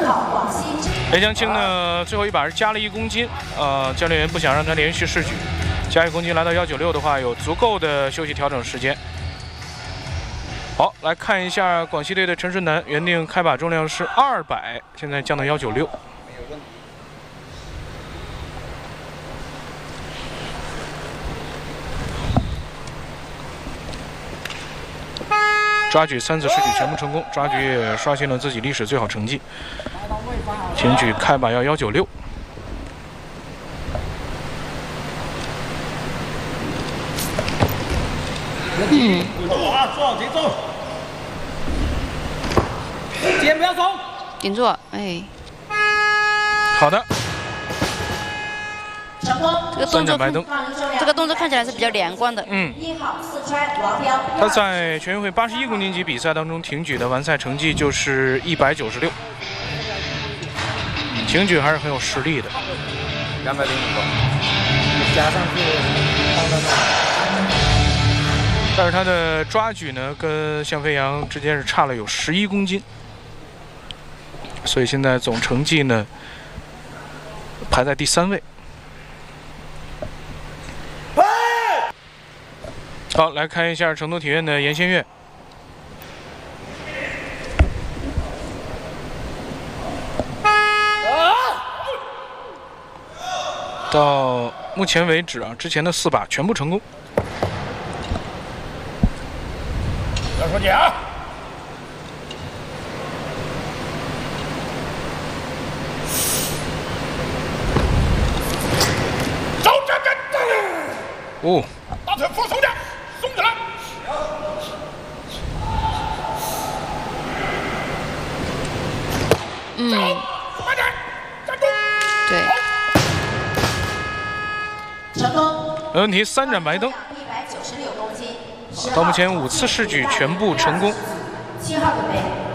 雷江青呢，最后一把是加了1公斤，教练员不想让他连续试举，加1公斤来到196的话，有足够的休息调整时间。好，来看一下广西队的陈顺南，原定开把重量是200，现在降到196。 抓举3次试举全部成功，抓举也刷新了自己历史最好成绩。挺举开把要196。 做好节奏，肩不要松， 顶住，哎。 好的。 这个动作看起来是比较连贯的。 他在全运会81公斤级比赛当中挺举的完赛成绩就是196，挺举还是很有实力的。 205个，加上去但是他的抓举呢，跟向飞扬之间是差了有11公斤，所以现在总成绩呢排在第3位。 好，来看一下成都体院的严先月。到目前为止啊，之前的4把全部成功。 不要说假。走这！ 哦。 大腿放松点，松起来。快点，站住。 对。 成功。 没问题，3盏白灯。 196公斤。 到目前5次试举全部成功。 7号准备。